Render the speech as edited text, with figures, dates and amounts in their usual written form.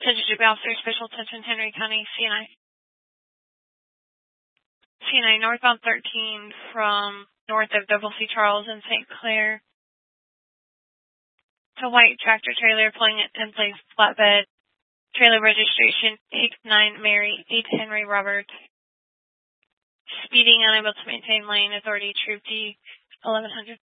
Attention Duty Officer, Special Attention, Henry County, CNI. CNI, northbound 13 from north of Double C. Charles and St. Clair. It's a white tractor trailer pulling it in place flatbed. Trailer registration 89 Mary 8 Henry Robert. Speeding, unable to maintain lane. Authority Troop D 1100.